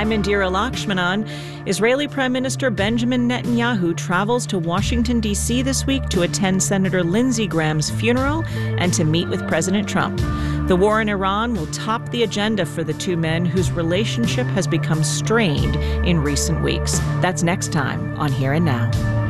I'm Indira Lakshmanan. Israeli Prime Minister Benjamin Netanyahu travels to Washington, D.C. this week to attend Senator Lindsey Graham's funeral and to meet with President Trump. The war in Iran will top the agenda for the two men whose relationship has become strained in recent weeks. That's next time on Here and Now.